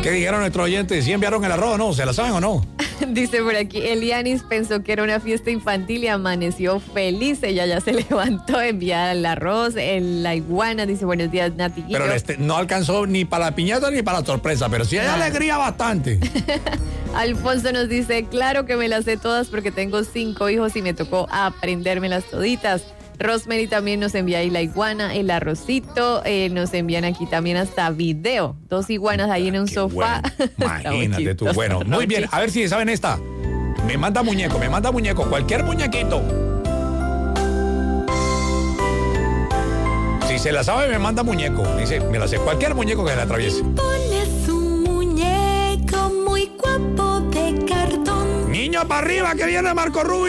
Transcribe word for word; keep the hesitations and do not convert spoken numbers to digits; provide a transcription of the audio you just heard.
¿Qué dijeron nuestros oyentes? ¿Sí enviaron el arroz o no? ¿Se la saben o no? Dice por aquí, Elianis pensó que era una fiesta infantil y amaneció feliz. Ella ya se levantó, envía el arroz, el, la iguana. Dice, buenos días, Nati. Pero este, no alcanzó ni para la piñata ni para la sorpresa, pero sí hay Ah. alegría bastante. Alfonso nos dice, claro que me las sé todas porque tengo cinco hijos y me tocó aprendérmelas toditas. Rosemary también nos envía ahí la iguana, el arrocito, eh, nos envían aquí también hasta video, dos iguanas ahí en un Qué sofá. bueno. Imagínate tú, bueno, muy bien, a ver si saben esta. Me manda muñeco, me manda muñeco, cualquier muñequito. Si se la sabe, me manda muñeco. Dice, me la sé, cualquier muñeco que la atraviese. Pones un muñeco muy guapo de cartón. Niño para arriba que viene Marco Rubio.